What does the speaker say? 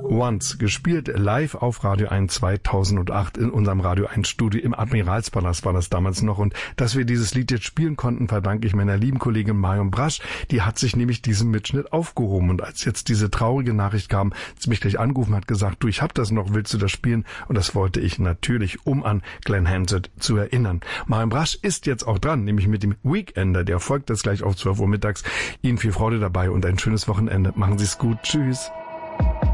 Once, gespielt live auf Radio 1 2008 in unserem Radio 1 Studio im Admiralspalast war das damals noch. Und dass wir dieses Lied jetzt spielen konnten, verdanke ich meiner lieben Kollegin Marion Brasch. Die hat sich nämlich diesen Mitschnitt aufgehoben. Und als jetzt diese traurige Nachricht kam, sie mich gleich angerufen hat, gesagt, du, ich hab das noch, willst du das spielen? Und das wollte ich natürlich, um an Glenn Hansard zu erinnern. Marion Brasch ist jetzt auch dran, nämlich mit dem Weekender. Der folgt jetzt gleich auf 12 Uhr mittags. Ihnen viel Freude dabei und ein schönes Wochenende. Machen Sie es gut. Tschüss.